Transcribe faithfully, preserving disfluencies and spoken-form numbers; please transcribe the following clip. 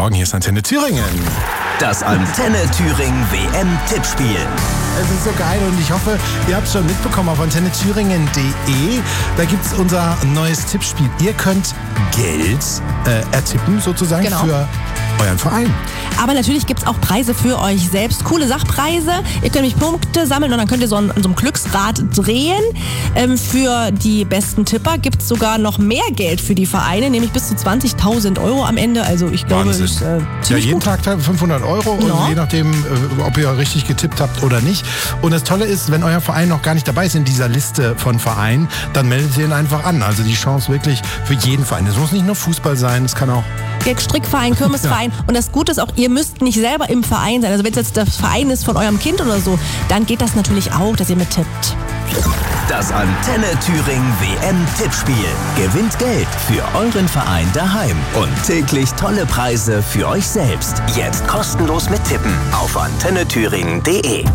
Morgen, hier ist Antenne Thüringen. Das Antenne Thüringen W M-Tippspiel. Es ist so geil und ich hoffe, ihr habt es schon mitbekommen auf antenne thüringen punkt de. Da gibt es unser neues Tippspiel. Ihr könnt Geld äh, ertippen sozusagen Genau. für euren Verein. Aber natürlich gibt es auch Preise für euch selbst. Coole Sachpreise. Ihr könnt nämlich Punkte sammeln und dann könnt ihr so an, an so einem Glücksrad drehen. Ähm, für die besten Tipper gibt es sogar noch mehr Geld für die Vereine, nämlich bis zu zwanzigtausend Euro am Ende. Also ich glaube, Wahnsinn. ist äh, Ja, ziemlich jeden gut. Tag fünfhundert Euro, Ja. und je nachdem, äh, ob ihr richtig getippt habt oder nicht. Und das Tolle ist, wenn euer Verein noch gar nicht dabei ist in dieser Liste von Vereinen, dann meldet ihr ihn einfach an. Also die Chance wirklich für jeden Verein. Es muss nicht nur Fußball sein, es kann auch... Strickverein, Kirmesverein. Und das Gute ist auch, ihr müsst nicht selber im Verein sein. Also wenn es jetzt der Verein ist von eurem Kind oder so, dann geht das natürlich auch, dass ihr mittippt. Das Antenne Thüringen W M-Tippspiel. Gewinnt Geld für euren Verein daheim und täglich tolle Preise für euch selbst. Jetzt kostenlos mittippen auf antenne thüringen punkt de.